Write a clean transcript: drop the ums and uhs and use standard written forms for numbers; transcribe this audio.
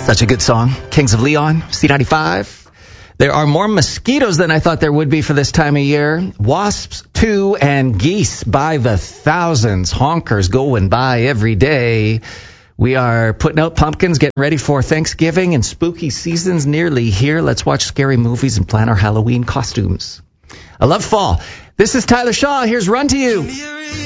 Such a good song. Kings of Leon, C95. There are more mosquitoes than I thought there would be for this time of year. Wasps, too, and geese by the thousands. Honkers going by every day. We are putting out pumpkins, getting ready for Thanksgiving, and spooky season's nearly here. Let's watch scary movies and plan our Halloween costumes. I love fall. This is Tyler Shaw. Here's Run to You.